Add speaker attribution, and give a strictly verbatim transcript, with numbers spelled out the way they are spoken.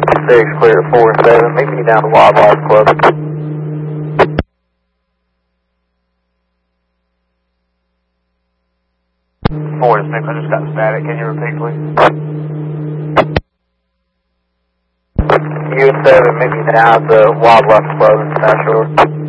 Speaker 1: six, clear to four seven. Meet me down to Wildlife Club. four to six, I just got static. Can you repeat, please? U seven, meet me down at the Wildlife Club in South Shore.